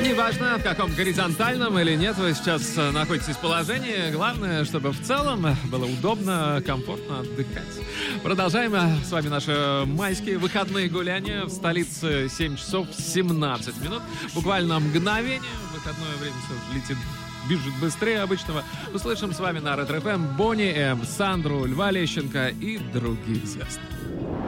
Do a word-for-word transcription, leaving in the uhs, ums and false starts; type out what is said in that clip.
Неважно, в каком горизонтальном или нет вы сейчас находитесь положении, главное, чтобы в целом было удобно, комфортно отдыхать. Продолжаем с вами наши майские выходные гуляния. В столице семь часов семнадцать минут. Буквально мгновение. Выходное время все летит, бежит быстрее обычного. Услышим с вами на Ретро эф эм Бонни М, Сандру, Льва Лещенко и других звезд.